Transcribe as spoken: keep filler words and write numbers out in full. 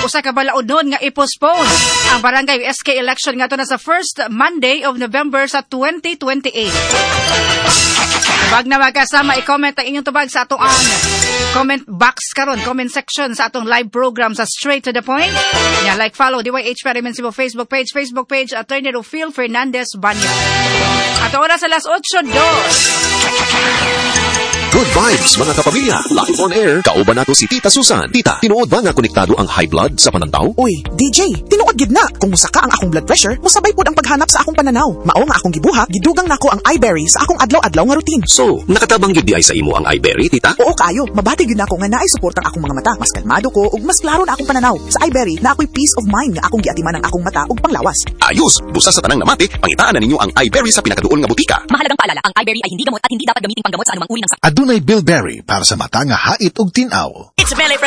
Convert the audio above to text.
usa ka balaodon nga i-postpone ang barangay S K election nga to na sa first Monday of November sa twenty twenty-eight. Wag na magkasama, i-comment ang inyong tubag sa atong ang comment box karon, comment section sa atong live program sa Straight to the Point. Yeah, like, follow D Y H Perryman Cebu Facebook page, Facebook page, Attorney Rufil Fernandez Banyo. At oras sa las otso dos. Good vibes, mga kapamilya. Live on air, kauban nato si Tita Susan. Tita, tinuod ba nga konektado ang high blood sa pananaw? Uy, D J, tinuod gid na. Kung musaka ang akong blood pressure, musabay pod ang paghanap sa akong pananaw. Mao nga akong gibuhat, gidugang nako ang iBerry sa akong adlaw-adlaw nga routine. So, nakatabang gyud di ay sa imo ang iBerry, Tita? Oo kayo, mabati gyud nako nga naay suportang akong mga mata. Mas kalmado ko ug mas klaro na akong pananaw. Sa iBerry, na ako'y peace of mind nga akong giatiman ang akong mata ug panglawas. Ayos, busa sa tanang namati, pangitaan na ninyo ang iBerry sa pinakaduol nga butika. Mahalagang paalala, ang iBerry ay hindi gamot at hindi dapat gamiting panggamot sa anumang uri ng sakit. Adunay bilberry para sa mata nga hait ug tin-aw. It's a belly